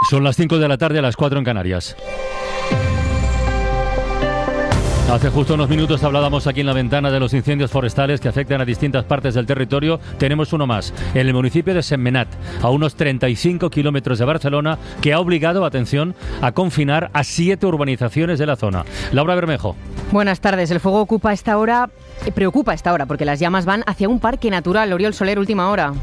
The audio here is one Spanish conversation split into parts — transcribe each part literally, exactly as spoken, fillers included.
Son las cinco de la tarde, a las cuatro en Canarias. Hace justo unos minutos hablábamos aquí en La Ventana de los incendios forestales que afectan a distintas partes del territorio. Tenemos uno más, en el municipio de Sentmenat, a unos treinta y cinco kilómetros de Barcelona, que ha obligado, atención, a confinar a siete urbanizaciones de la zona. Laura Bermejo. Buenas tardes. El fuego ocupa esta hora, preocupa a esta hora, porque las llamas van hacia un parque natural. Oriol Soler, última hora.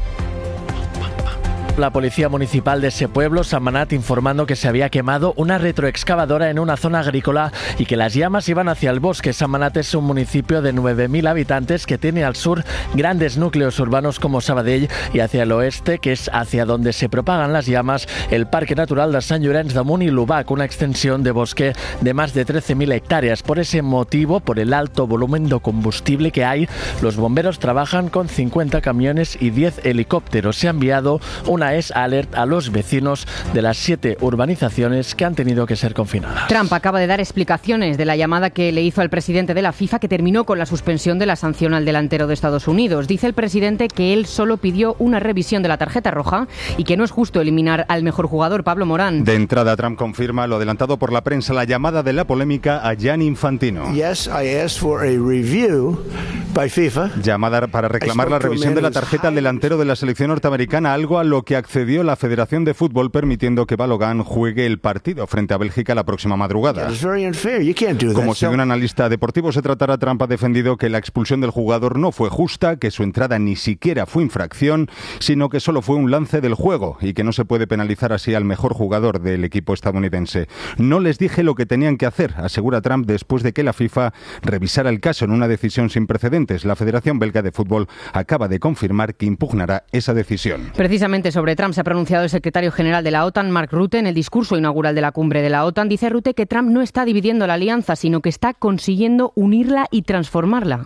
La policía municipal de ese pueblo, Sentmenat, informando que se había quemado una retroexcavadora en una zona agrícola y que las llamas iban hacia el bosque. Sentmenat es un municipio de nueve mil habitantes que tiene al sur grandes núcleos urbanos como Sabadell y hacia el oeste, que es hacia donde se propagan las llamas, el Parque Natural de Sant Llorenç d'Amunt y Lubac, una extensión de bosque de más de trece mil hectáreas. Por ese motivo, por el alto volumen de combustible que hay, los bomberos trabajan con cincuenta camiones y diez helicópteros. Se ha enviado un Una es alert a los vecinos de las siete urbanizaciones que han tenido que ser confinadas. Trump acaba de dar explicaciones de la llamada que le hizo al presidente de la FIFA, que terminó con la suspensión de la sanción al delantero de Estados Unidos. Dice el presidente que él solo pidió una revisión de la tarjeta roja y que no es justo eliminar al mejor jugador, Pablo Morán. De entrada, Trump confirma lo adelantado por la prensa, la llamada de la polémica a Gianni Infantino. Yes, I asked for a review by FIFA. Llamada para reclamar la revisión de la tarjeta al delantero de la selección norteamericana, algo a lo que accedió la Federación de Fútbol, permitiendo que Balogun juegue el partido frente a Bélgica la próxima madrugada. Como si de un analista deportivo se tratara, Trump ha defendido que la expulsión del jugador no fue justa, que su entrada ni siquiera fue infracción, sino que solo fue un lance del juego y que no se puede penalizar así al mejor jugador del equipo estadounidense. No les dije lo que tenían que hacer, asegura Trump después de que la FIFA revisara el caso en una decisión sin precedentes. La Federación Belga de Fútbol acaba de confirmar que impugnará esa decisión. Precisamente sobre Trump se ha pronunciado el secretario general de la OTAN, Mark Rutte, en el discurso inaugural de la cumbre de la OTAN. Dice Rutte que Trump no está dividiendo la alianza, sino que está consiguiendo unirla y transformarla.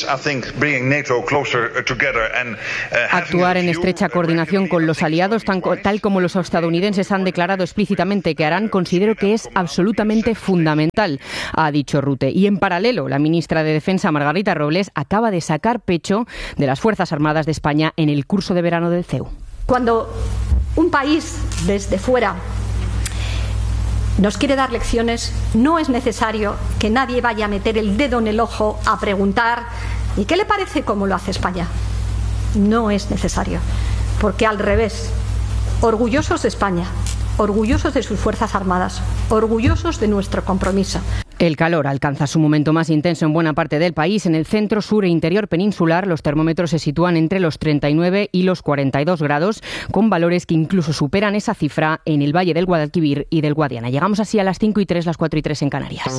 Actuar en estrecha coordinación con los aliados, tal como los estadounidenses han declarado explícitamente que harán, considero que es absolutamente fundamental, ha dicho Rutte. Y en paralelo, la ministra de Defensa, Margarita Robles, acaba de sacar pecho de las Fuerzas Armadas de España en el curso de verano del C E U. Cuando un país desde fuera nos quiere dar lecciones, no es necesario que nadie vaya a meter el dedo en el ojo a preguntar ¿y qué le parece cómo lo hace España? No es necesario, porque al revés, orgullosos de España, orgullosos de sus Fuerzas Armadas, orgullosos de nuestro compromiso. El calor alcanza su momento más intenso en buena parte del país. En el centro, sur e interior peninsular, los termómetros se sitúan entre los treinta y nueve y los cuarenta y dos grados, con valores que incluso superan esa cifra en el Valle del Guadalquivir y del Guadiana. Llegamos así a las cinco y tres, las cuatro y tres en Canarias.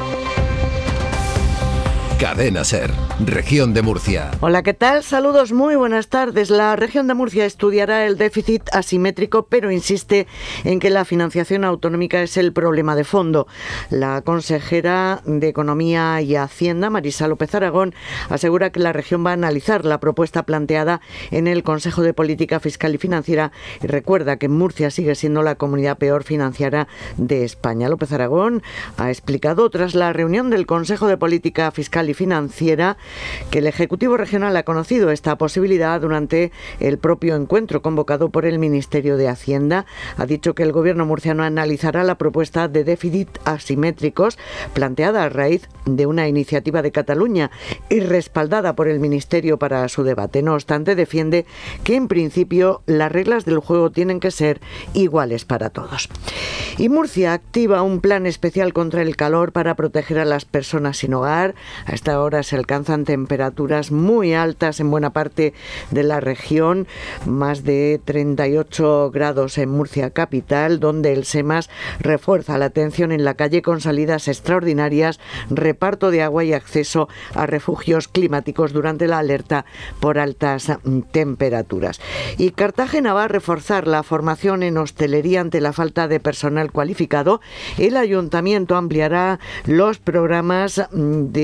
Cadena SER, Región de Murcia. Hola, ¿qué tal? Saludos, muy buenas tardes. La Región de Murcia estudiará el déficit asimétrico, pero insiste en que la financiación autonómica es el problema de fondo. La consejera de Economía y Hacienda, Marisa López Aragón, asegura que la región va a analizar la propuesta planteada en el Consejo de Política Fiscal y Financiera y recuerda que Murcia sigue siendo la comunidad peor financiera de España. López Aragón ha explicado tras la reunión del Consejo de Política Fiscal y Financiera que el Ejecutivo Regional ha conocido esta posibilidad durante el propio encuentro convocado por el Ministerio de Hacienda. Ha dicho que el Gobierno murciano analizará la propuesta de déficit asimétricos planteada a raíz de una iniciativa de Cataluña y respaldada por el Ministerio para su debate. No obstante, defiende que en principio las reglas del juego tienen que ser iguales para todos. Y Murcia activa un plan especial contra el calor para proteger a las personas sin hogar. A esta hora se alcanzan temperaturas muy altas en buena parte de la región, más de treinta y ocho grados en Murcia capital, donde el SEMAS refuerza la atención en la calle con salidas extraordinarias, reparto de agua y acceso a refugios climáticos durante la alerta por altas temperaturas. Y Cartagena va a reforzar la formación en hostelería ante la falta de personal cualificado. El ayuntamiento ampliará los programas de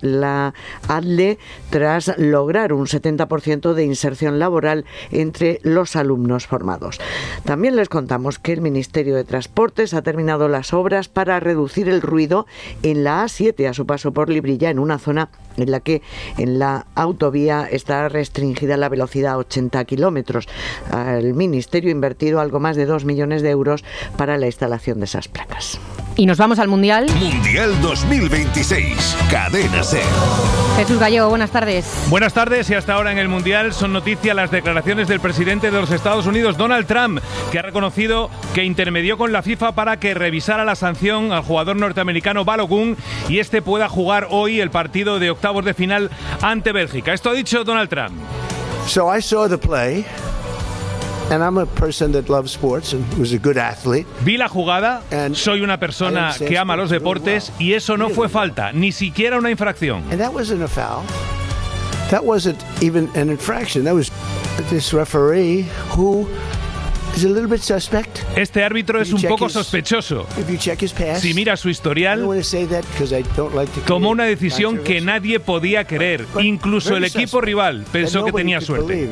la A D L E tras lograr un setenta por ciento de inserción laboral entre los alumnos formados. También les contamos que el Ministerio de Transportes ha terminado las obras para reducir el ruido en la A siete a su paso por Librilla, en una zona en la que en la autovía está restringida la velocidad a ochenta kilómetros. El Ministerio ha invertido algo más de dos millones de euros para la instalación de esas placas. Y nos vamos al Mundial. Mundial dos mil veintiséis, Cadena SER. Jesús Gallego, buenas tardes. Buenas tardes, y hasta ahora en el Mundial son noticia las declaraciones del presidente de los Estados Unidos, Donald Trump, que ha reconocido que intermedió con la FIFA para que revisara la sanción al jugador norteamericano Balogun y este pueda jugar hoy el partido de octavos de final ante Bélgica. Esto ha dicho Donald Trump. So I saw the play. And I'm a person that loves sports and was a good athlete. Vi la jugada, soy una persona que ama los deportes y eso no fue falta, ni siquiera una infracción. And that wasn't a foul. That wasn't even an infraction. That was this referee who is a little bit suspect. Este árbitro es un poco sospechoso. Si mira su historial, tomó una decisión que nadie podía queer, incluso el equipo rival pensó que tenía suerte.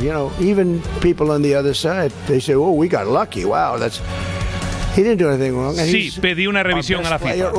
Sí, pedí una revisión a la FIFA.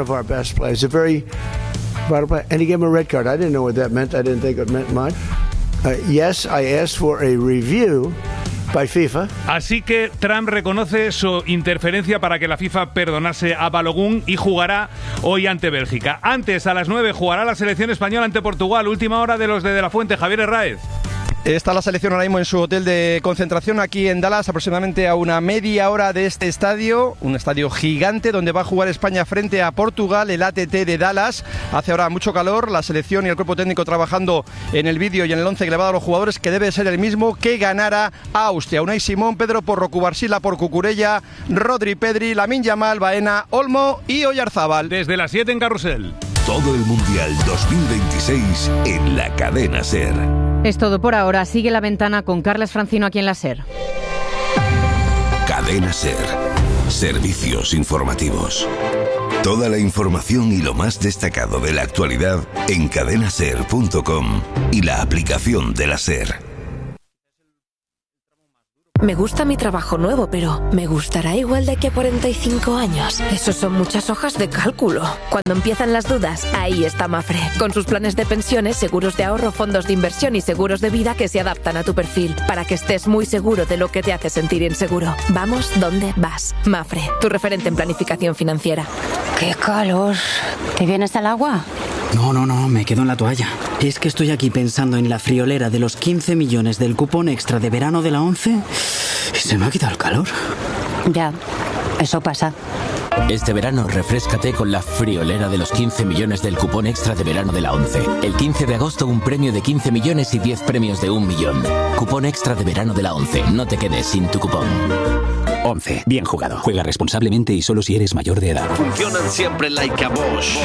And he gave him a red card. I didn't know what that meant. I didn't think it meant much. Uh, yes, I asked for a review by FIFA. Así que Trump reconoce su interferencia para que la FIFA perdonase a Balogun y jugará hoy ante Bélgica. Antes, a las nueve, jugará la selección española ante Portugal. Última hora de los de De La Fuente. Javier Herráez. Está la selección ahora mismo en su hotel de concentración aquí en Dallas, aproximadamente a una media hora de este estadio, un estadio gigante donde va a jugar España frente a Portugal, el A T T de Dallas. Hace ahora mucho calor, la selección y el cuerpo técnico trabajando en el vídeo y en el once que le va a dar a los jugadores, que debe ser el mismo que ganara a Austria. Unai Simón, Pedro Porro, Cubarsila por Cucurella, Rodri, Pedri, Lamine Yamal, Baena, Olmo y Oyarzábal. Desde las siete en Carrusel. Todo el Mundial dos mil veintiséis en la Cadena SER. Es todo por ahora. Sigue La Ventana con Carles Francino aquí en la SER. Cadena SER. Servicios informativos. Toda la información y lo más destacado de la actualidad en cadena ser punto com y la aplicación de la SER. Me gusta mi trabajo nuevo, pero ¿me gustará igual de aquí a cuarenta y cinco años? Eso son muchas hojas de cálculo. Cuando empiezan las dudas, ahí está Mafre. Con sus planes de pensiones, seguros de ahorro, fondos de inversión y seguros de vida que se adaptan a tu perfil, para que estés muy seguro de lo que te hace sentir inseguro. Vamos donde vas. Mafre, tu referente en planificación financiera. ¡Qué calor! ¿Te vienes al agua? No, no, no, me quedo en la toalla. Es que estoy aquí pensando en la friolera de los quince millones del cupón extra de verano de la once y se me ha quitado el calor. Ya, eso pasa. Este verano refréscate con la friolera de los quince millones del cupón extra de verano de la once. El quince de agosto un premio de quince millones y diez premios de un millón. Cupón extra de verano de la once. No te quedes sin tu cupón. once. Bien jugado. Juega responsablemente y solo si eres mayor de edad. Funcionan siempre like a Bosch.